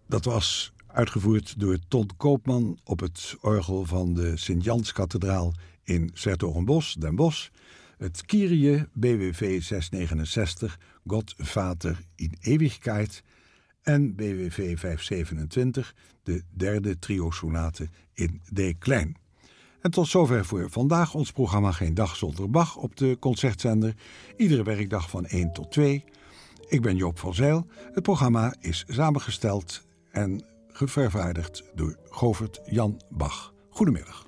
Dat was uitgevoerd door Ton Koopman op het orgel van de Sint-Janskathedraal in 's-Hertogenbosch, Den Bosch. Het Kyrie BWV 669, God Vater in Ewigkeit. En BWV 527, de derde trio-sonate in D klein. En tot zover voor vandaag ons programma Geen Dag Zonder Bach op de Concertzender. Iedere werkdag van 1 tot 2. Ik ben Joop van Zijl. Het programma is samengesteld en vervaardigd door Govert Jan Bach. Goedemiddag.